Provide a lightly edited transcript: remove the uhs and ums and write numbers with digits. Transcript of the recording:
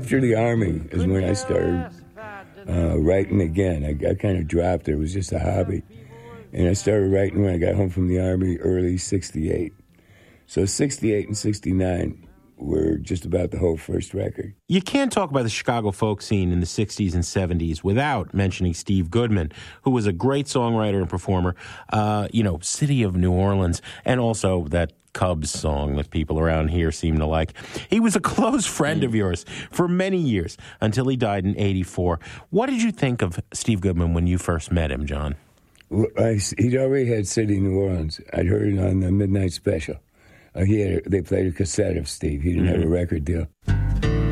after the Army is when I started writing again. I kind of dropped it. It was just a hobby. And I started writing when I got home from the Army early 68. So 68 and 69 were just about the whole first record. You can't talk about the Chicago folk scene in the 60s and 70s without mentioning Steve Goodman, who was a great songwriter and performer, City of New Orleans, and also that Cubs song that people around here seem to like. He was a close friend of yours for many years until he died in 84. What did you think of Steve Goodman when you first met him, John? Well, he'd already had City of New Orleans. I'd heard it on the Midnight Special. They played a cassette of Steve. He didn't have a record deal.